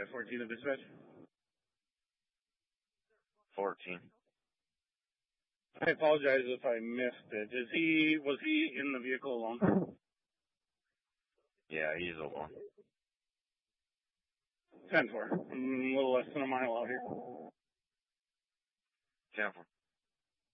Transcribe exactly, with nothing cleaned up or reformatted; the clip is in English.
fourteen to dispatch. fourteen. I apologize if I missed it. Is he, was he in the vehicle alone? Yeah, he's alone. ten four. I'm a little less than a mile out here. ten four.